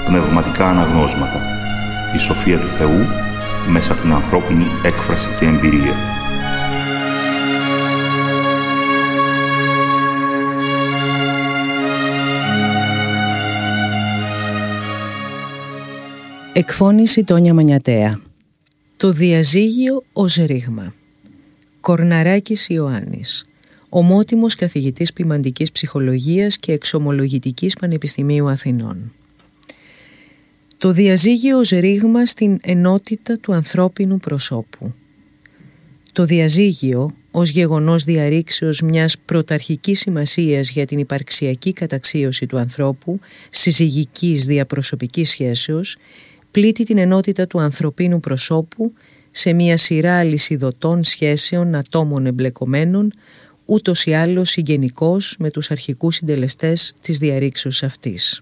πνευματικά αναγνώσματα. Η σοφία του Θεού μέσα από την ανθρώπινη έκφραση και εμπειρία. Εκφώνηση Τόνια Μανιατέα. Το διαζύγιο ως ρήγμα. Κορναράκης Ιωάννης. Ομότιμος καθηγητής ποιμαντικής ψυχολογίας και εξομολογητικής Πανεπιστημίου Αθηνών. Το διαζύγιο ως ρήγμα στην ενότητα του ανθρώπινου προσώπου. Το διαζύγιο ως γεγονός διαρρήξεως μιας πρωταρχικής σημασίας για την υπαρξιακή καταξίωση του ανθρώπου, συζυγικής διαπροσωπικής σχέσεως, πλήττει την ενότητα του ανθρωπίνου προσώπου σε μια σειρά αλυσιδωτών σχέσεων ατόμων εμπλεκομένων, ούτως ή άλλως συγγενικός με τους αρχικούς συντελεστές της διαρρήξεως αυτής.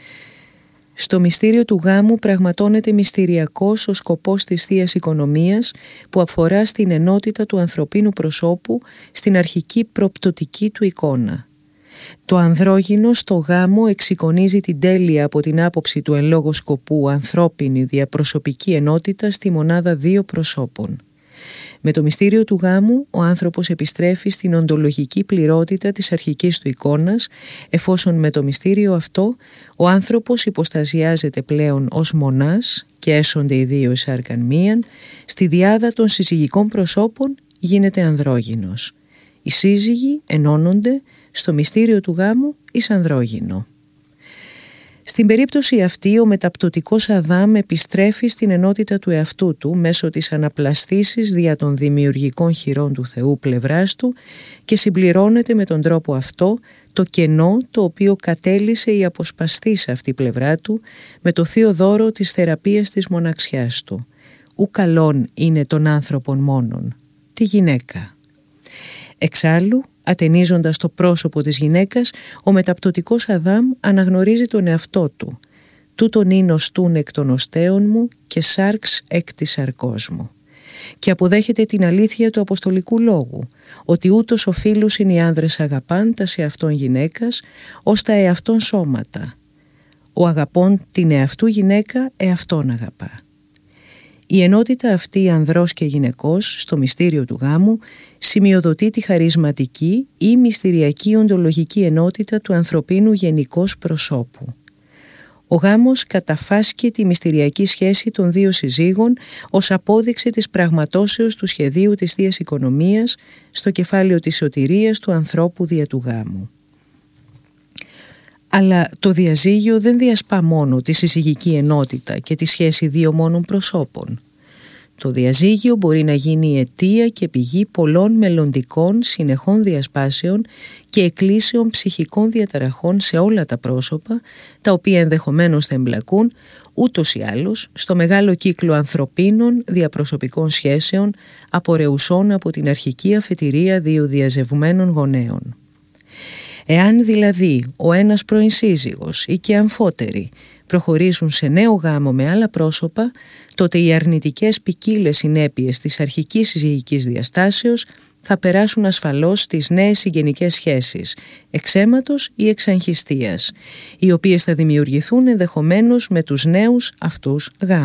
Στο μυστήριο του γάμου πραγματώνεται μυστηριακός ο σκοπός της Θείας Οικονομίας που αφορά στην ενότητα του ανθρωπίνου προσώπου στην αρχική προπτωτική του εικόνα. Το ανδρόγυνο στο γάμο εξεικονίζει την τέλεια από την άποψη του εν λόγω σκοπού ανθρώπινη διαπροσωπική ενότητα στη μονάδα δύο προσώπων. Με το μυστήριο του γάμου ο άνθρωπος επιστρέφει στην οντολογική πληρότητα της αρχικής του εικόνας, εφόσον με το μυστήριο αυτό ο άνθρωπος υποστασιάζεται πλέον ως μονάς και έσονται οι δύο εισάρκαν μίαν, στη διάδα των συζυγικών προσώπων γίνεται ανδρόγυνος. Οι σύζυγοι ενώνονται στο μυστήριο του γάμου εις ανδρόγυνο. Στην περίπτωση αυτή ο μεταπτωτικός Αδάμ επιστρέφει στην ενότητα του εαυτού του μέσω της αναπλαστήσης δια των δημιουργικών χειρών του Θεού πλευράς του και συμπληρώνεται με τον τρόπο αυτό το κενό το οποίο κατέλυσε η αποσπαστής αυτή πλευρά του με το θείο δώρο της θεραπείας της μοναξιάς του. Ου καλόν είναι των άνθρωπων μόνον, τη γυναίκα. Εξάλλου, ατενίζοντας το πρόσωπο της γυναίκας, ο μεταπτωτικός Αδάμ αναγνωρίζει τον εαυτό του. «Τούτον είναι οστούν εκ των οστέων μου και σάρξ εκ της σαρκός μου». Και αποδέχεται την αλήθεια του αποστολικού λόγου, ότι ούτως οφείλους είναι οι άνδρες αγαπάν τα σε αυτόν γυναίκας, ως τα εαυτόν σώματα. Ο αγαπών την εαυτού γυναίκα εαυτόν αγαπά. Η ενότητα αυτή ανδρός και γυναικός στο μυστήριο του γάμου σημειοδοτεί τη χαρισματική ή μυστηριακή οντολογική ενότητα του ανθρωπίνου γενικώς προσώπου. Ο γάμος καταφάσκει τη μυστηριακή σχέση των δύο συζύγων ως απόδειξη της πραγματώσεως του σχεδίου της Θείας Οικονομίας στο κεφάλαιο της σωτηρίας του ανθρώπου δια του γάμου. Αλλά το διαζύγιο δεν διασπά μόνο τη συζυγική ενότητα και τη σχέση δύο μόνων προσώπων. Το διαζύγιο μπορεί να γίνει η αιτία και πηγή πολλών μελλοντικών συνεχών διασπάσεων και εκκλήσεων ψυχικών διαταραχών σε όλα τα πρόσωπα, τα οποία ενδεχομένως θα εμπλακούν ούτως ή άλλως στο μεγάλο κύκλο ανθρωπίνων διαπροσωπικών σχέσεων απορρεουσών από την αρχική αφετηρία δύο διαζευμένων γονέων. Εάν δηλαδή ο ένας πρώην σύζυγος ή και αμφότεροι προχωρήσουν σε νέο γάμο με άλλα πρόσωπα, τότε οι αρνητικές ποικίλες συνέπειες της αρχικής συζυγικής διαστάσεως θα περάσουν ασφαλώς στις νέες συγγενικές σχέσεις, εξαίματος ή εξαγχιστίας, οι οποίες θα δημιουργηθούν ενδεχομένως με τους νέους αυτούς γάμους.